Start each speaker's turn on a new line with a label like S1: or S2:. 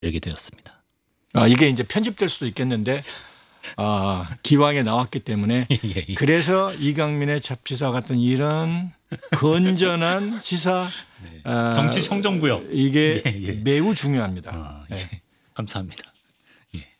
S1: 열게 되었습니다.
S2: 이게 이제 편집될 수도 있겠는데 기왕에 나왔기 때문에
S1: 예, 예.
S2: 그래서 이강민의 잡지사 같은 이런 건전한 시사
S1: 정치 청정구역
S2: 이게
S1: 예, 예.
S2: 매우 중요합니다.
S1: 예. 감사합니다. 예.